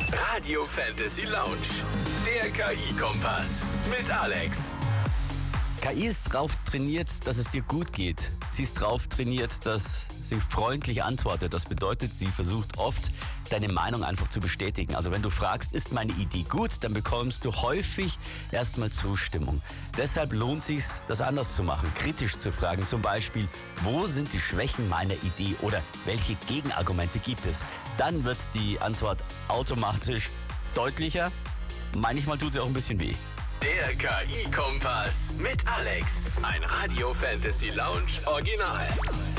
Radio Fantasy Lounge, der KI-Kompass mit Alex. KI ist drauf trainiert, dass es dir gut geht. Sie ist drauf trainiert, dass sie freundlich antwortet. Das bedeutet, sie versucht oft, deine Meinung einfach zu bestätigen. Also wenn du fragst, ist meine Idee gut, dann bekommst du häufig erstmal Zustimmung. Deshalb lohnt es sich, das anders zu machen, kritisch zu fragen. Zum Beispiel, wo sind die Schwächen meiner Idee oder welche Gegenargumente gibt es? Dann wird die Antwort automatisch deutlicher. Manchmal tut sie auch ein bisschen weh. Der KI-Kompass mit Alex. Ein Radio Fantasy Lounge Original.